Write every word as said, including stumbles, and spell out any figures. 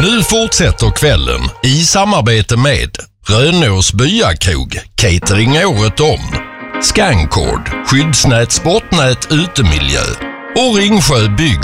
Nu fortsätter kvällen i samarbete med Rönås Byakrog, catering året om, Scancord, skyddsnät, sportnät, utemiljö och Ringsjö Bygg